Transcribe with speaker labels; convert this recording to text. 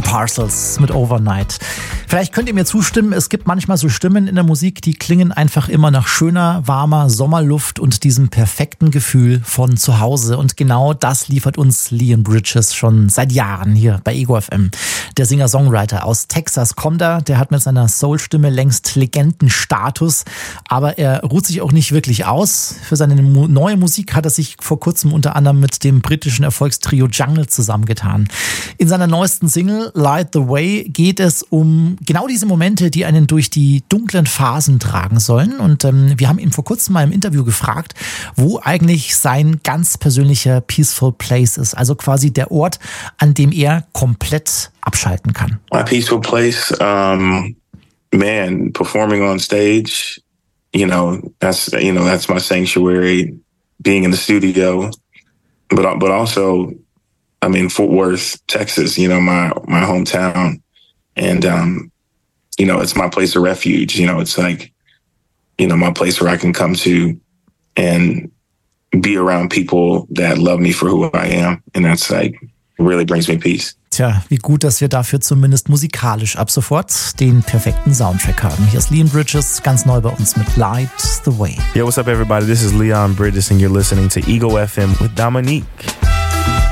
Speaker 1: Parcels mit Overnight. Vielleicht könnt ihr mir zustimmen, es gibt manchmal so Stimmen in der Musik, die klingen einfach immer nach schöner, warmer Sommerluft und diesem perfekten Gefühl von zu Hause. Und genau das liefert uns Leon Bridges schon seit Jahren hier bei Ego FM. Der Singer-Songwriter aus Texas kommt er, der hat mit seiner Soul-Stimme längst Legendenstatus, aber er ruht sich auch nicht wirklich aus. Für seine neue Musik hat er sich vor kurzem unter anderem mit dem britischen Erfolgstrio Jungle zusammengetan. In seiner neuesten Single Light the Way geht es um genau diese Momente, die einen durch die dunklen Phasen tragen sollen. Und wir haben ihn vor kurzem mal im Interview gefragt, wo eigentlich sein ganz persönlicher Peaceful Place ist. Also quasi der Ort, an dem er komplett abschalten kann.
Speaker 2: My peaceful place, performing on stage, that's my sanctuary, being in the studio, but also, Fort Worth, Texas, my hometown. And, it's my place of refuge. It's like, my place where I can come to and be around people that love me for who I am. And that's like, really brings me peace.
Speaker 1: Tja, wie gut, dass wir dafür zumindest musikalisch ab sofort den perfekten Soundtrack haben. Hier ist Leon Bridges, ganz neu bei uns mit Light the Way.
Speaker 3: Yo, what's up everybody? This is Leon Bridges and you're listening to Ego FM with Dominique.